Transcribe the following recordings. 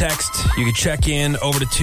text. You can check in over to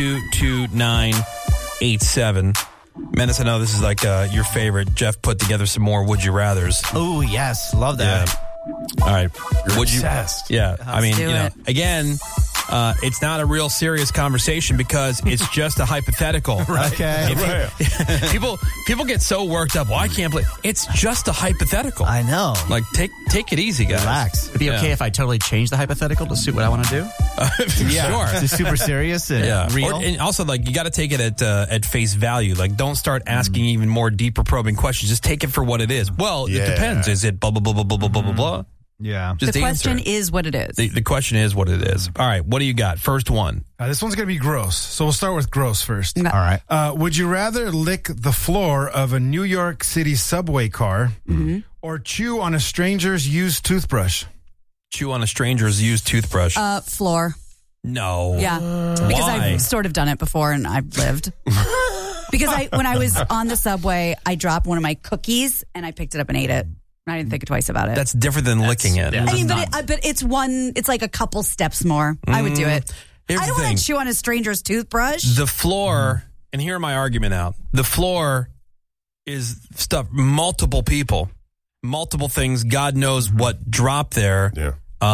22987. Menace, I know this is like your favorite. Jeff put together some more Would You Rathers. Oh, yes. Love that. Yeah. All right. You're obsessed. Yeah. I mean, do it. again, it's not a real serious conversation because it's just a hypothetical. Okay. People get so worked up. Well, I can't believe it's just a hypothetical. I know. Like, take it easy, guys. Relax. It'd be okay if I totally change the hypothetical to suit what I want to do? Sure. It's super serious and real. And also, like, you got to take it at face value. Like, don't start asking even more deeper probing questions. Just take it for what it is. Well, it depends. Is it blah, blah, blah, blah, blah, blah, blah, blah? Yeah. Just The answer question it. is what it is. The question is what it is. All right, what do you got? First one. This one's going to be gross. So we'll start with gross first. No. All right. Would you rather lick the floor of a New York City subway car or chew on a stranger's used toothbrush? Chew on a stranger's used toothbrush. Floor. No. Yeah. Because Why? I've sort of done it before and I've lived. Because when I was on the subway, I dropped one of my cookies and I picked it up and ate it. I didn't think twice about it. That's different than licking it. yeah. I mean, but it's like a couple steps more. I would do it. Here's I the don't thing. want to chew on a stranger's toothbrush. The floor, and hear my argument out. The floor is stuff, multiple people, multiple things. God knows what dropped there. Yeah.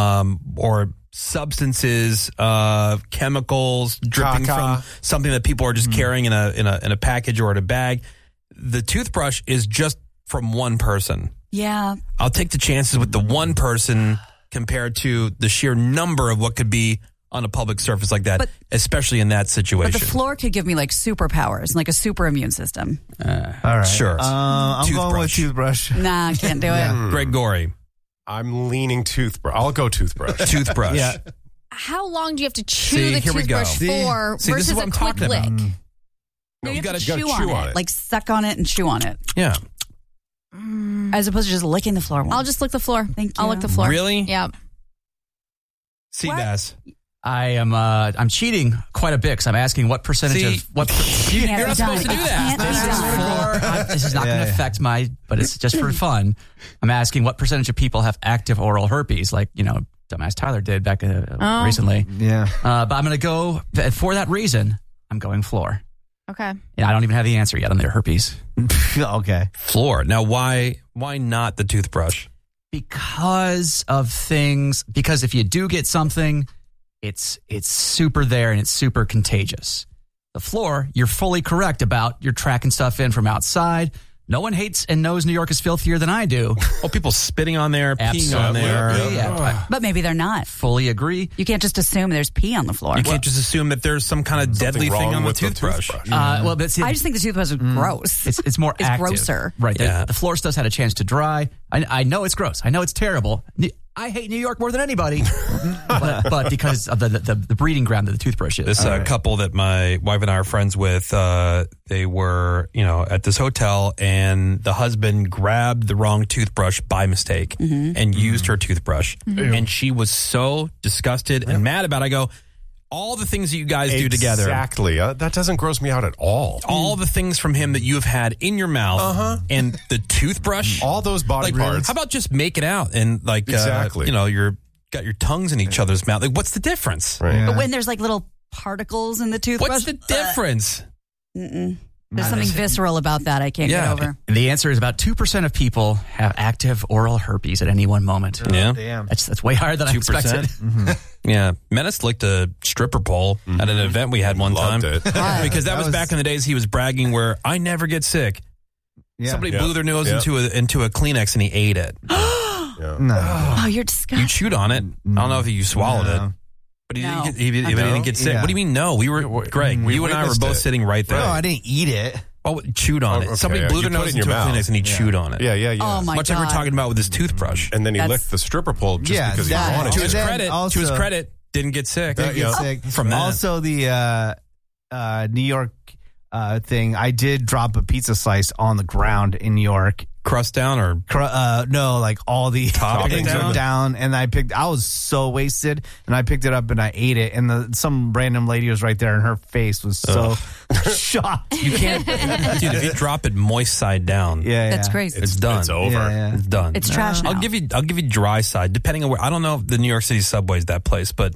Or substances, chemicals dripping Caca. from something that people are just carrying in a package or in a bag. The toothbrush is just from one person. Yeah. I'll take the chances with the one person compared to the sheer number of what could be on a public surface like that, especially in that situation. But the floor could give me like superpowers, like a super immune system. All right. Sure. I'm going with Toothbrush. toothbrush. Nah, I can't do it. Greg Gorey. I'm leaning toothbrush. I'll go toothbrush. Toothbrush. Yeah. How long do you have to chew See, the here we go. toothbrush for See, this is versus what a I'm quick talking lick? about. No, you gotta- have you to gotta chew on it. Like suck on it and chew on it. Yeah. As opposed to just licking the floor. I'll just lick the floor. Thank I'll you. lick the floor. Really? Yeah. Seabass. I'm cheating quite a bit because I'm asking what percentage See, of what. You're Can't not be supposed to done. do It that. can't be done. This is not going to affect but it's just for fun. I'm asking what percentage of people have active oral herpes, like, dumbass Tyler did back recently. Yeah. But I'm going to go, for that reason, I'm going floor. Okay. Yeah, I don't even have the answer yet on their herpes. Okay. Floor. Now, why not the toothbrush? Because if you do get something, it's super there and it's super contagious. The floor, you're fully correct about you're tracking stuff in from outside. No one hates and knows New York is filthier than I do. Oh, people spitting on there, peeing on there. Absolutely. Yeah, But maybe they're not. I fully agree. You can't just assume there's pee on the floor. You can't just assume that there's some kind of deadly Something thing wrong on the with toothbrush. Well, but see, I just think the toothbrush is gross. it's more It's active. grosser. Right. Yeah. The floor stuff's had a chance to dry. I know it's gross. I know it's terrible. I hate New York more than anybody. but because of the breeding ground that the toothbrush is. This couple that my wife and I are friends with, they were, at this hotel, and the husband grabbed the wrong toothbrush by mistake and used her toothbrush. And she was so disgusted and mad about it. I go, all the things that you guys do together. Exactly. That doesn't gross me out at all. All the things from him that you have had in your mouth and the toothbrush. All those body parts. How about just make it out and Exactly. you're got your tongues in each other's mouth. Like, what's the difference? Right. But when there's like little particles in the toothbrush. What's the difference? There's something visceral about that I can't get over. The answer is about 2% of people have active oral herpes at any one moment. Yeah. Damn. That's way higher than I 2%. expected. Yeah. Menace licked a stripper pole at an event we had one Loved time. it. Because that was back in the days he was bragging where I never get sick. Yeah. Somebody blew their nose into a Kleenex and he ate it. No. Oh, you're You disgusting. chewed on it. I don't know if you swallowed No. it. But he No. didn't get sick. Yeah. What do you mean no? Greg, we you and I were witnessed both it. sitting right there. No, I didn't eat it. Oh, chewed on it. okay, Somebody yeah. blew You their put nose it in into a your mouth. Kleenex and he chewed on it. Yeah. Oh my Much god. like we're talking about with his toothbrush. And then he That's- licked the stripper pole just Yeah, because he that- wanted To to. his then credit, also- didn't get sick. Didn't get sick. From that. Also, the New York thing, I did drop a pizza slice on the ground in New York. Crust down or No, like all the Toppings toppings down? were down, and I was so wasted, and I picked it up and I ate it, and some random lady was right there, and her face was so shocked. you can't, dude. If you drop it moist side down, Yeah, That's crazy. it's done. It's over. Yeah. It's done. It's trash now. I'll give you dry side, depending on where. I don't know if the New York City subway is that place, but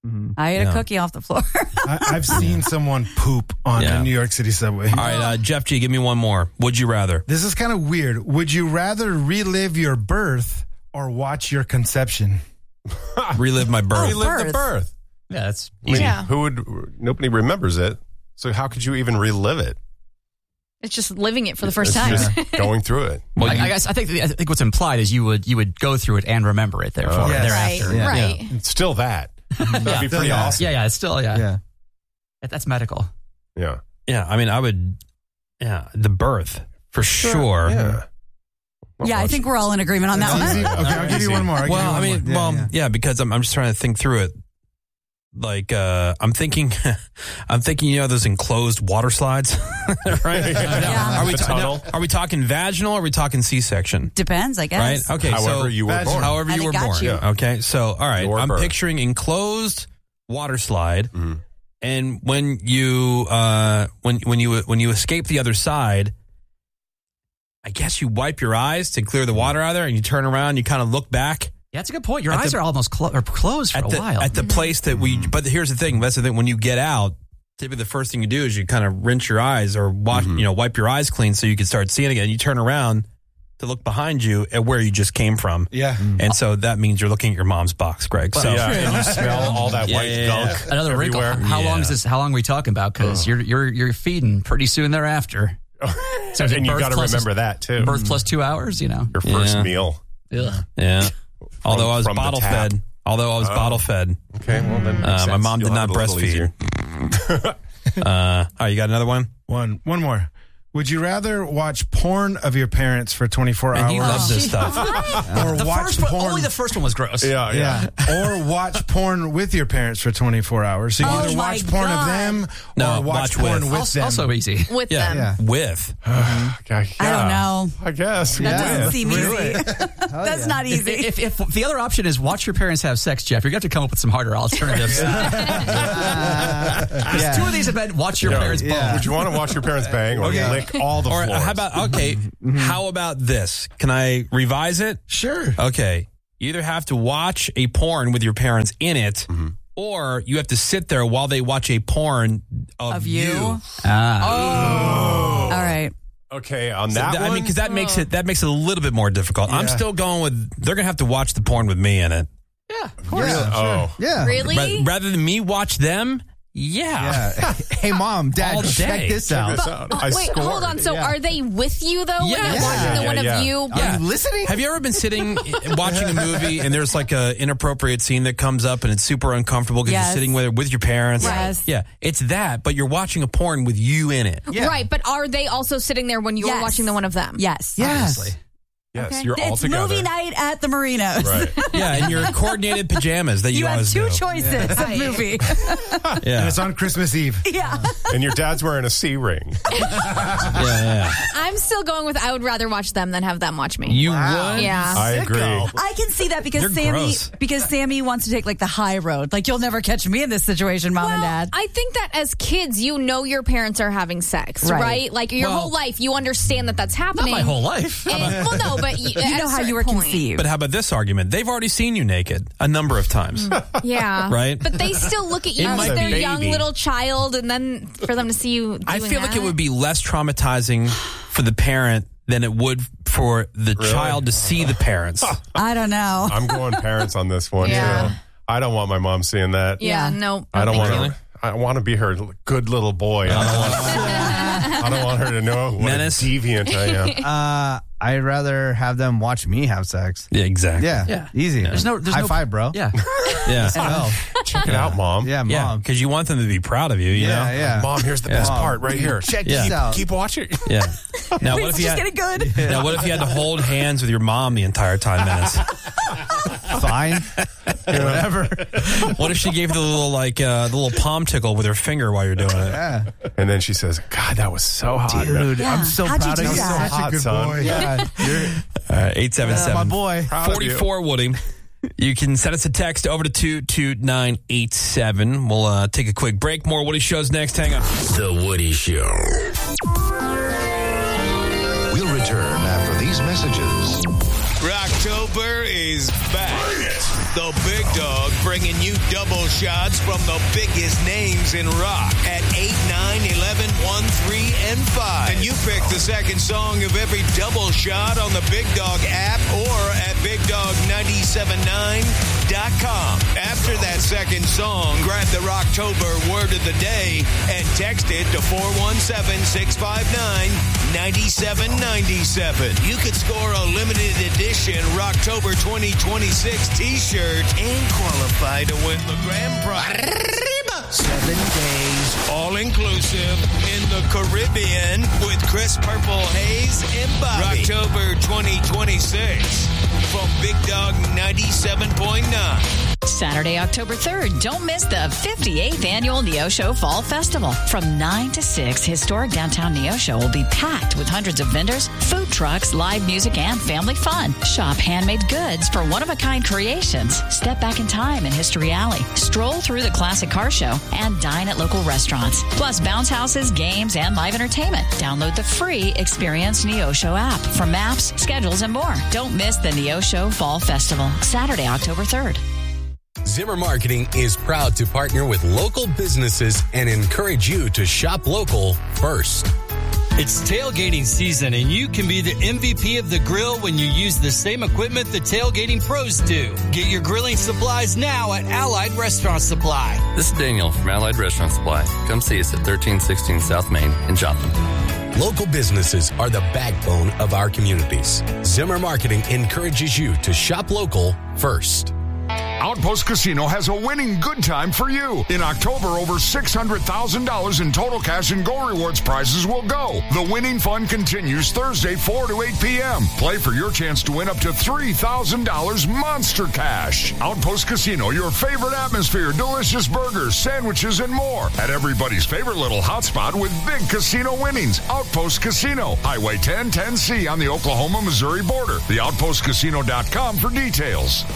I ate a cookie off the floor. I've seen someone poop on Yeah. a New York City subway. All right, Jeff G, give me one more. Would you rather? This is kind of weird. Would you rather relive your birth or watch your conception? Relive my birth. Relive the birth. Yeah, that's I mean, Yeah. nobody remembers it. So how could you even relive it? It's just living it for the first It's time. just going through it. Well, I guess I think what's implied is you would go through it and remember it. Therefore, Yes. thereafter. Right. Yeah. Right. It's still that. That'd be pretty that. awesome. Yeah, it's still Yeah. That's medical. Yeah. yeah, I mean, I would. Yeah, the birth for sure. Yeah. Yeah, I think we're all in agreement on that Easy? one. Okay, I'll give you one more. Well, I mean, because I'm just trying to think through it. Like, I'm thinking, those enclosed water slides, right? Yeah. Are we The tunnel. are we talking vaginal? Or are we talking C-section? Depends, I Right. guess. Okay. However so you were born. However And you it were got born. you. Yeah. Okay. So, all right. Your I'm birth. picturing enclosed water slide, Mhm. and when you when you escape the other side, I guess you wipe your eyes to clear the water out of there, and you turn around, you kind of look back. Yeah, that's a good point. Your At eyes the- are almost closed for at a the while. at the place that we. But here's the thing. That's the thing. When you get out, typically the first thing you do is you kind of rinse your eyes or wash, wipe your eyes clean so you can start seeing again. You turn around to look behind you at where you just came from. Yeah. And so that means you're looking at your mom's box, Greg. So Yeah, and you smell all that white Yeah. gunk Another wrinkle. everywhere. How long Yeah. is this? How long are we talking about? Because you're feeding pretty soon thereafter. So And you birth got to plus- remember that too. Birth plus 2 hours. Your first Yeah. meal. Ugh. yeah. Although I was from the bottle tap. fed. Although I was bottle fed. Okay, well then makes My sense. mom did You'll not have it a little breastfeed. easier. All right, you got another one? One more. Would you rather watch porn of your parents for 24 And hours he loves this stuff. or The watch first one, porn? only the first one was gross. Yeah. or watch porn with your parents for 24 hours. So you Oh either my watch porn of God. them No, or watch watch porn with. with them. Also easy. With Yeah. them. Yeah. With. Okay, I don't know. I guess. That Yeah. doesn't seem Do easy. That's not easy. If the other option is watch your parents have sex, Jeff, you're going to have to come up with some harder alternatives. Yeah. Two of these have been watch your parents bone. Yeah. Would you want to watch your parents bang or Okay. lick all the Or floors? how about, okay, how about this? Can I revise it? Sure. Okay. You either have to watch a porn with your parents in it, or you have to sit there while they watch a porn of you. Ah. All right. Okay, on So that I one? mean, because that makes it a little bit more difficult. I'm still going with they're gonna have to watch the porn with me in it. Of course. Oh. Yeah. Really? Rather than me watch them. Yeah. Yeah. Hey, mom, dad, All check day. this out. This out. I Wait, scored. hold on. So Yeah. are they with you though? When Yeah. you're watching the Yeah, one yeah. of you? Yeah. Are you listening? Have you ever been sitting watching a movie and there's like a inappropriate scene that comes up and it's super uncomfortable because Yes. you're sitting with your parents? Yes. Yeah, it's that, but you're watching a porn with you in it. Yeah. Right, but are they also sitting there when you're Yes. watching the one of them? Yes. Yes. Obviously. Yes, Okay. you're all It's together. movie night at the Marinos. Right. Yeah, and your coordinated pajamas that you, You have always two do. choices of Right. movie. And Yeah. it's on Christmas Eve. Yeah. And your dad's wearing a C ring. Yeah. I'm still going with I would rather watch them than have them watch me. You Wow. would? Yeah. I agree. I can see that because You're gross. Sammy wants to take like the high road. Like you'll never catch me in this situation, mom and dad. I think that as kids, you know your parents are having sex, Right. right? Like your Well- whole life, you understand that that's Not happening. my whole life. And, well, no, but you You know how you were conceived. But how about this argument? They've already seen you naked a number of times. Yeah. Right? But they still look at you It as might their be- young baby. little child, and then for them to see you doing I feel like that. it would be less traumatizing for the parent than it would for the child to see the parents. I don't know. I'm going parents on this one, Yeah. too. I don't want my mom seeing that. Yeah, no. I don't thank want you. to. I want to be her good little boy. I don't want her to know what Menace. a deviant I am. I'd rather have them watch me have sex. Yeah, exactly. Yeah. Yeah. Easy. There's High no five, bro. Yeah. Yeah. Oh, Check it out, Mom. yeah, Yeah, mom. because you want them to be proud of you, you Yeah, know? yeah. Mom, here's the best Mom, part right here. Check Yeah. this out. Keep watching. Yeah. Now, what It's if you just had, getting good. now, what if you had to hold hands with your mom the entire time, Menace? Fine. Whatever. What if she gave you the little, the little palm tickle with her finger while you're doing it? Yeah. And then she says, God, that was so hot. Dude, Yeah. I'm so How'd you proud of do you. that? Hot, Good son. boy. Yeah. You're 877. my boy. Proud of you. 44 Woody. You can send us a text over to 22987. We'll take a quick break. More Woody shows next. Hang on. The Woody Show. We'll return after these messages. Rocktober is back. The Big Dog bringing you double shots from the biggest names in rock at 8, 9, 11, 1, 3, and 5. And you pick the second song of every double shot on the Big Dog app or at BigDog979.com. After that second song, grab the Rocktober word of the day and text it to 417-659-9797. You could score a limited edition Rocktober 2026 t-shirt and qualify to win the grand prize. 7 days, all inclusive in the Caribbean with Chris Purple Hayes and Bobby. Rocktober 2026 from Big Dog 97.9. Saturday, October 3rd. Don't miss the 58th Annual Neosho Fall Festival. From 9 to 6, historic downtown Neosho will be packed with hundreds of vendors, food trucks, live music, and family fun. Shop handmade goods for one-of-a-kind creations. Step back in time in History Alley. Stroll through the classic car show and dine at local restaurants. Plus bounce houses, games, and live entertainment. Download the free Experience Neosho app for maps, schedules, and more. Don't miss the Neosho Fall Festival. Saturday, October 3rd. Zimmer Marketing is proud to partner with local businesses and encourage you to shop local first. It's tailgating season, and you can be the MVP of the grill when you use the same equipment the tailgating pros do. Get your grilling supplies now at Allied Restaurant Supply. This is Daniel from Allied Restaurant Supply. Come see us at 1316 South Main in Joplin. Local businesses are the backbone of our communities. Zimmer Marketing encourages you to shop local first. Outpost Casino has a winning good time for you. In October, over $600,000 in total cash and Go Rewards prizes will go. The winning fun continues Thursday, 4 to 8 p.m. Play for your chance to win up to $3,000 Monster Cash. Outpost Casino, your favorite atmosphere, delicious burgers, sandwiches, and more. At everybody's favorite little hotspot with big casino winnings. Outpost Casino, Highway 1010C on the Oklahoma-Missouri border. TheOutpostCasino.com for details.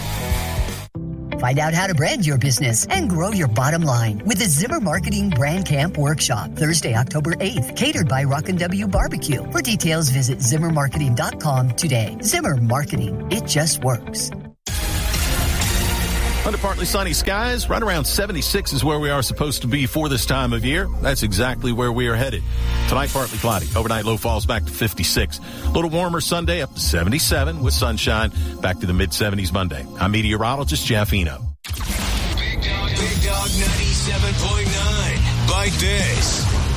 Find out how to brand your business and grow your bottom line with the Zimmer Marketing Brand Camp Workshop, Thursday, October 8th, catered by Rockin' W Barbecue. For details, visit ZimmerMarketing.com today. Zimmer Marketing, it just works. Under partly sunny skies, right around 76 is where we are supposed to be for this time of year. That's exactly where we are headed. Tonight, partly cloudy. Overnight low falls back to 56. A little warmer Sunday, up to 77 with sunshine. Back to the mid-70s Monday. I'm meteorologist Jeff Eno. Big Dog 97.9. Bite this.